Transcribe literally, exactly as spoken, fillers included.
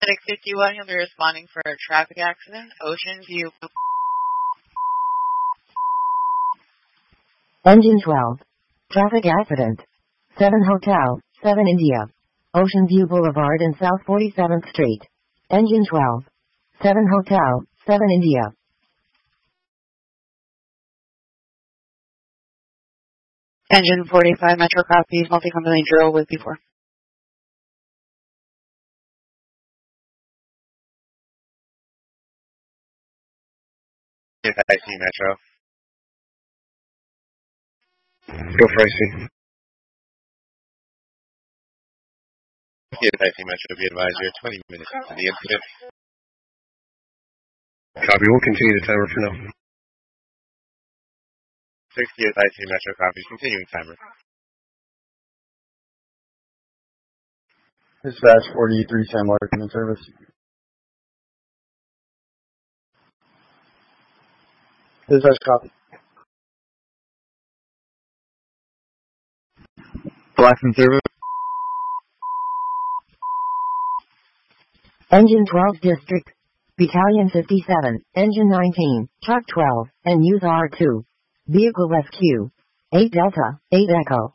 six fifty-one, you'll be responding for a traffic accident, Ocean View. Engine twelve. Traffic accident. seven Hotel, seven India. Ocean View Boulevard and South forty-seventh Street. Engine twelve. seven Hotel, seven India. Engine forty-five, Metro copies, multi-company drill with B four. Yes, I see Metro. Go for I C. Yes, I see Metro. Be advised, you're twenty minutes to the incident. Copy. We'll continue the timer for now. sixty, yes, I see Metro. Copies. Continuing timer. Dispatch forty-three, Sam Larkin in service. Dispatch copy. Black in service. Engine twelve District. Battalion fifty-seven, Engine nineteen, Truck twelve, and Use R two. Vehicle S Q. eight Delta, eight Echo.